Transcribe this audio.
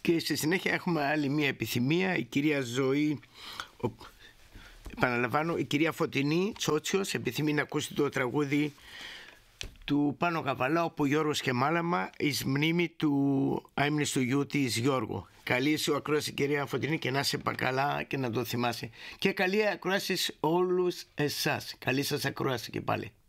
Και στη συνέχεια έχουμε άλλη μία επιθυμία, η κυρία Ζωή, επαναλαμβάνω, η κυρία Φωτεινή Τσότσιος επιθυμεί να ακούσει το τραγούδι του Πάνο Καβαλά, όπου Γιώργος και Μάλαμα, εις μνήμη του άιμνηστου γιού της Γιώργου. Καλή σου ακρόαση κυρία Φωτεινή και να είσαι καλά και να το θυμάσαι. Και καλή ακρόαση σε όλους εσάς. Καλή σας ακρόαση και πάλι.